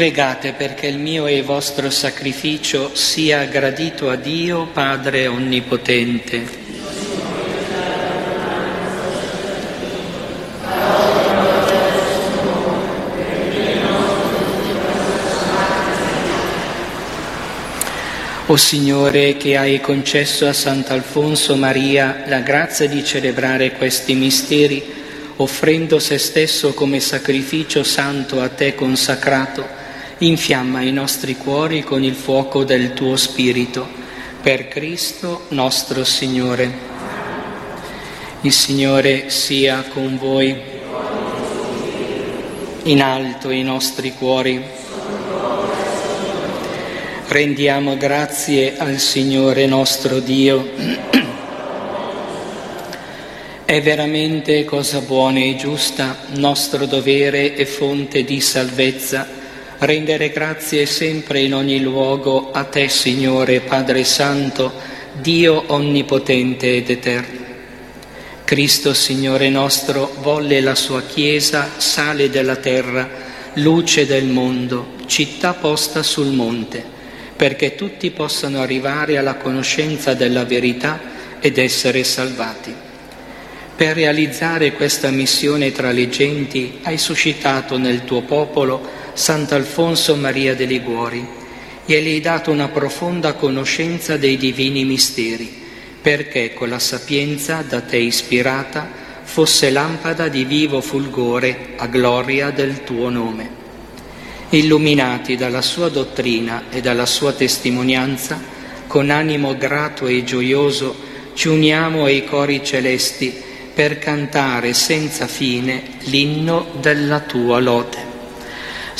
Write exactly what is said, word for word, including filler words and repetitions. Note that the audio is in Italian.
Pregate perché il mio e il vostro sacrificio sia gradito a Dio Padre Onnipotente. O Signore, che hai concesso a Sant'Alfonso Maria la grazia di celebrare questi misteri, offrendo se stesso come sacrificio santo a te consacrato, infiamma i nostri cuori con il fuoco del tuo Spirito. Per Cristo nostro Signore. Il Signore sia con voi. In alto i nostri cuori. Rendiamo grazie al Signore nostro Dio. È veramente cosa buona e giusta, nostro dovere e fonte di salvezza, rendere grazie sempre in ogni luogo a te, Signore, Padre Santo, Dio onnipotente ed eterno. Cristo, Signore nostro, volle la sua Chiesa sale della terra, luce del mondo, città posta sul monte, perché tutti possano arrivare alla conoscenza della verità ed essere salvati. Per realizzare questa missione tra le genti hai suscitato nel tuo popolo Sant'Alfonso Maria de' Liguori e gli hai dato una profonda conoscenza dei divini misteri, perché con la sapienza da te ispirata fosse lampada di vivo fulgore a gloria del tuo nome. Illuminati dalla sua dottrina e dalla sua testimonianza, con animo grato e gioioso ci uniamo ai cori celesti per cantare senza fine l'inno della tua lode.